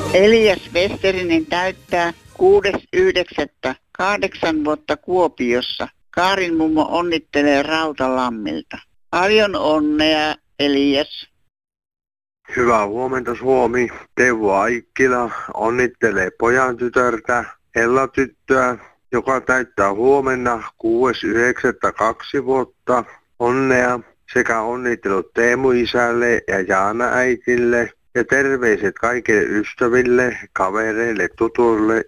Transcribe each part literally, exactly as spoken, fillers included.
Elias Westerinen täyttää kuudes yhdeksättä kahdeksan vuotta Kuopiossa. Kaarin mummo onnittelee Rautalammilta. Paljon onnea, Elias. Hyvää huomenta, Suomi. Teuvo Aikkila onnittelee pojan tytörtä, Ella tyttöä, joka täyttää huomenna kuudes yhdeksättä kaksi vuotta. Onnea sekä onnittelut Teemu isälle ja Jaana äitille ja terveiset kaikille ystäville, kavereille, tutuille.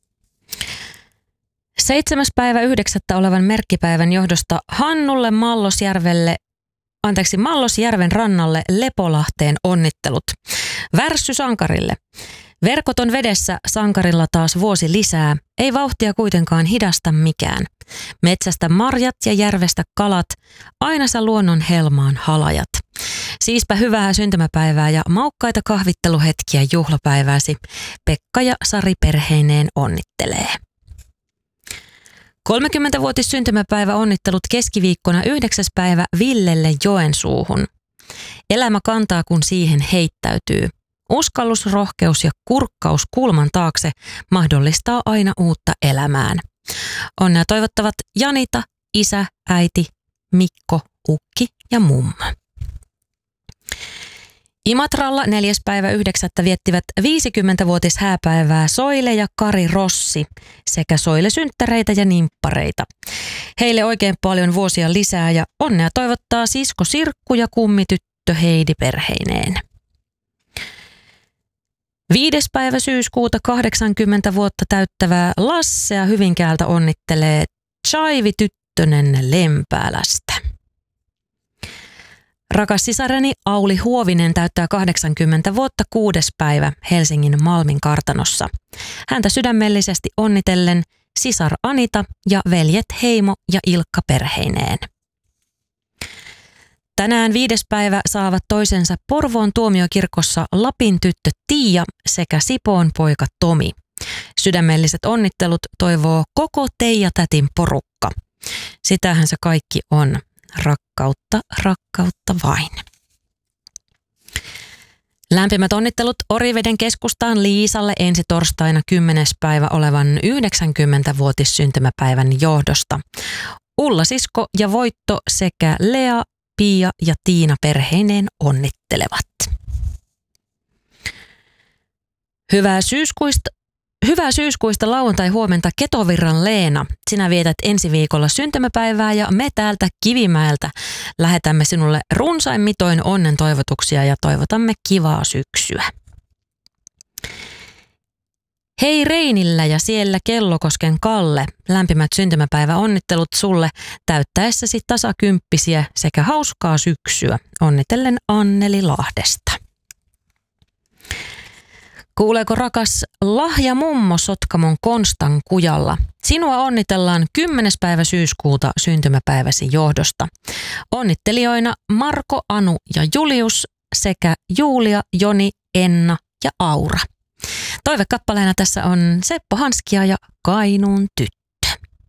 Seitsemäs päivä yhdeksättä olevan merkkipäivän johdosta Hannulle Mallosjärvelle, anteeksi Mallosjärven rannalle Lepolahteen onnittelut. Värssy sankarille. Verkot on vedessä, sankarilla taas vuosi lisää. Ei vauhtia kuitenkaan hidasta mikään. Metsästä marjat ja järvestä kalat, aina sä luonnon helmaan halajat. Siispä hyvää syntymäpäivää ja maukkaita kahvitteluhetkiä juhlapäivääsi. Pekka ja Sari perheineen onnittelee. kolmekymmentävuotis syntymäpäivä onnittelut keskiviikkona yhdeksäs päivä Villelle Joensuuhun. Elämä kantaa, kun siihen heittäytyy. Uskallus, rohkeus ja kurkkaus kulman taakse mahdollistaa aina uutta elämään. Onnea toivottavat Janita, isä, äiti, Mikko, ukki ja mummo. Imatralla neljäs päivä yhdeksättä viettivät viisikymmentävuotis hääpäivää Soile ja Kari Rossi sekä Soile-synttäreitä ja nimppareita. Heille oikein paljon vuosia lisää ja onnea toivottaa sisko Sirkku ja kummityttö Heidi perheineen. Viides päivä syyskuuta kahdeksankymmentä vuotta täyttävää Lassea Hyvinkäältä onnittelee Chaivi Tyttönen Lempäälästä. Rakas sisareni Auli Huovinen täyttää kahdeksankymmentä vuotta kuudes päivä Helsingin Malmin kartanossa. Häntä sydämellisesti onnitellen sisar Anita ja veljet Heimo ja Ilkka perheineen. Tänään viides päivä saavat toisensa Porvoon tuomiokirkossa Lapin tyttö Tiia sekä Sipoon poika Tomi. Sydämelliset onnittelut toivoo koko Teija-tätin porukka. Sitähän se kaikki on. Rakkautta, rakkautta vain. Lämpimät onnittelut Oriveden keskustaan Liisalle ensi torstaina kymmenes päivä olevan yhdeksänkymmentävuotis syntymäpäivän johdosta. Ulla sisko ja Voitto sekä Lea, Pia ja Tiina perheineen onnittelevat. Hyvää syyskuista, hyvää syyskuista lauantai-huomenta Ketovirran Leena. Sinä vietät ensi viikolla syntymäpäivää ja me täältä Kivimäeltä lähetämme sinulle runsain mitoin onnen toivotuksia ja toivotamme kivaa syksyä. Hei Reinillä ja siellä Kellokosken Kalle, lämpimät syntymäpäiväonnittelut sulle täyttäessäsi tasakymppisiä sekä hauskaa syksyä. Onnitellen Anneli Lahdesta. Kuuleeko rakas lahja mummo Sotkamon Konstan kujalla? Sinua onnitellaan kymmenes päivä syyskuuta syntymäpäiväsi johdosta. Onnittelijoina Marko, Anu ja Julius sekä Julia, Joni, Enna ja Aura. Toivekappaleena tässä on Seppo Hanskia ja Kainuun tyttö.